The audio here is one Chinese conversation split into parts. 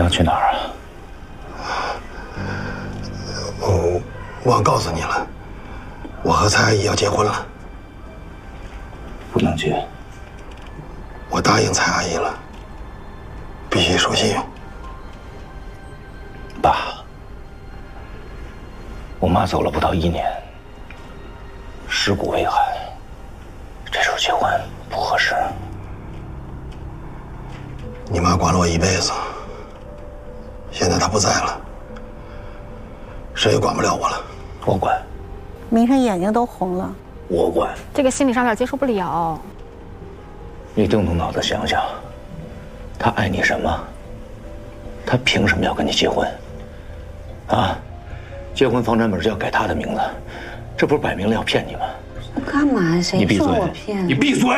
要去哪儿啊？ 我忘告诉你了，我和蔡阿姨要结婚了。 不能去。 我答应蔡阿姨了，必须守信用。 爸，我妈走了不到1年，尸骨未寒，这时候结婚不合适。 你妈管了我一辈子，现在她不在了，谁也管不了我了。 我管。 明晨眼睛都红了。 我管。 这个心理上有点接受不了。 你动动脑子想想，他爱你什么？他凭什么要跟你结婚？啊，结婚房产本就要改他的名字，这不是摆明了要骗你吗？ 干嘛呀？谁说我骗？ 你闭嘴！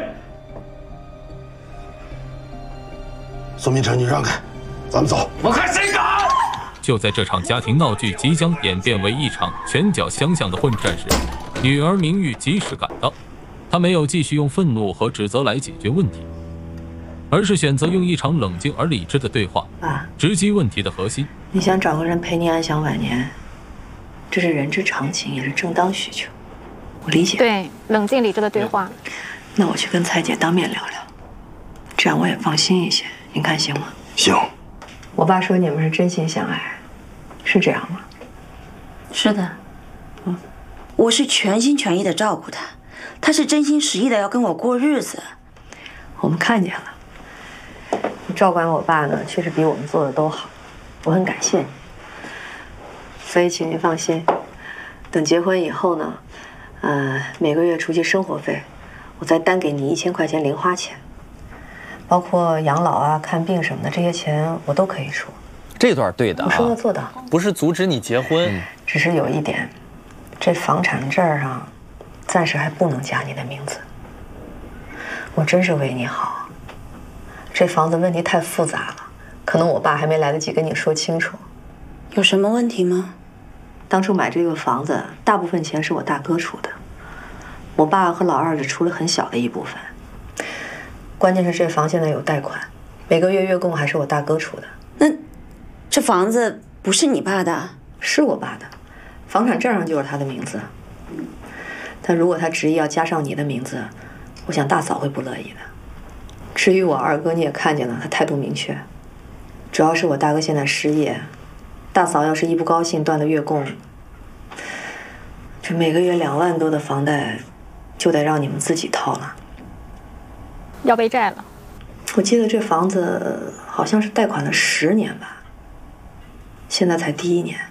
苏明成，你让开，咱们走。 我看谁敢！ 就在这场家庭闹剧即将演变为一场拳脚相向的混战时，女儿明玉及时赶到。她没有继续用愤怒和指责来解决问题，而是选择用一场冷静而理智的对话，直击问题的核心。 你想找个人陪你安享晚年，这是人之常情，也是正当需求，我理解。 对，冷静理智的对话。 那我去跟蔡姐当面聊聊，这样我也放心一些，您看行吗？ 行。 我爸说你们是真心相爱，是这样吗？ 是的，我是全心全意的照顾他，他是真心实意的要跟我过日子。 我们看见了，你照管我爸呢，确实比我们做的都好，我很感谢你。所以请您放心，等结婚以后呢，每个月出去生活费，我再单给你1000块钱零花钱，包括养老啊、看病什么的，这些钱我都可以出。 这段对的啊， 我说到做到， 不是阻止你结婚， 只是有一点，这房产证上暂时还不能加你的名字。我真是为你好，这房子问题太复杂了，可能我爸还没来得及跟你说清楚。 有什么问题吗？ 当初买这个房子，大部分钱是我大哥出的，我爸和老二只出了很小的一部分。关键是这房现在有贷款，每个月月供还是我大哥出的。 那这房子不是你爸的？ 是我爸的，房产证上就是他的名字。但如果他执意要加上你的名字，我想大嫂会不乐意的。至于我二哥，你也看见了，他态度明确。主要是我大哥现在失业，大嫂要是一不高兴断了月供，这每个月2万多的房贷就得让你们自己掏了。 要背债了。 我记得这房子好像是贷款了10年吧，现在才第1年。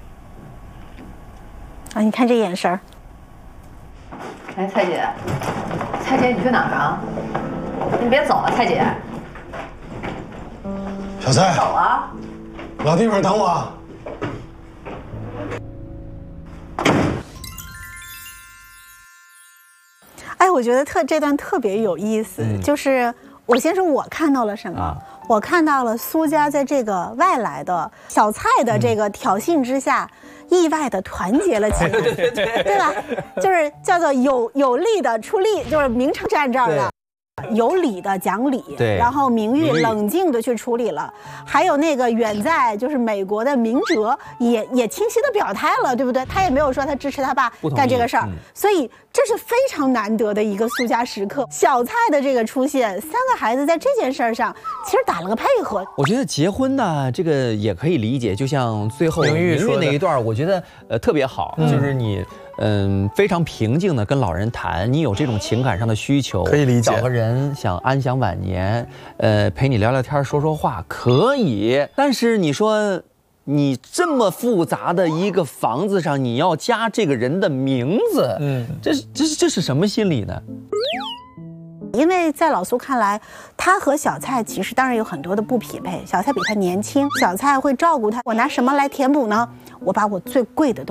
啊，你看这眼神儿。 哎，蔡姐，蔡姐，你去哪儿啊？你别走啊，蔡姐。 小蔡， 走啊！ 老地方等我。 哎，我觉得这段特别有意思，就是我先说我看到了什么。我看到了苏家在这个外来的小蔡的这个挑衅之下，意外的团结了起来，对吧？就是叫做有力的出力，就是明成站这儿了。有理的讲理， 对， 然后明玉冷静的去处理了，还有那个远在就是美国的明哲也清晰的表态了，对不对？他也没有说他支持他爸干这个事儿，所以这是非常难得的一个苏家时刻。小蔡的这个出现，3个孩子在这件事儿上其实打了个配合。 我觉得结婚呢，这个也可以理解，就像最后明玉那一段，我觉得特别好，就是你。非常平静的跟老人谈，你有这种情感上的需求， 可以理解。 找个人想安享晚年，陪你聊聊天，说说话，可以。但是你说，你这么复杂的一个房子上，你要加这个人的名字，这是什么心理呢？ 因为在老苏看来，他和小蔡其实当然有很多的不匹配。小蔡比他年轻，小蔡会照顾他。我拿什么来填补呢？我把我最贵的东